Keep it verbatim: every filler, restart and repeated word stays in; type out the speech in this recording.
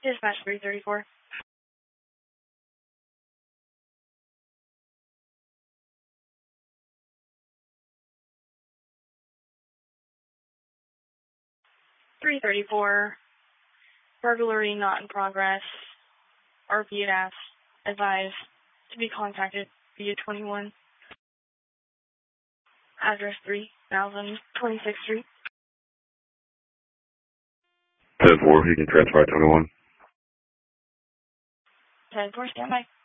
Dispatch three thirty-four. three thirty-four. Burglary not in progress. R P S advised to be contacted via twenty-one. Address three thousand twenty-sixth Street. ten four, you can transfer twenty-one. ten four, standby.